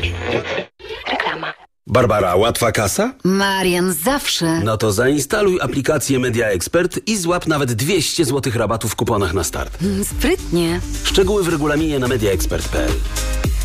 Reklama. Barbara, łatwa kasa? Marian, zawsze. No to zainstaluj aplikację Media Expert i złap nawet 200 zł rabatu w kuponach na start. Sprytnie. Szczegóły w regulaminie na mediaexpert.pl.